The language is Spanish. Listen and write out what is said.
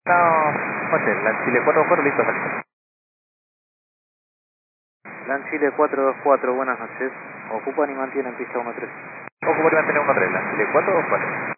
No, Hotel, LAN Chile 424, listo, salida. LAN Chile 424, buenas noches. Ocupan y mantienen pista 13. Ocupan y mantienen 13, LAN Chile 424.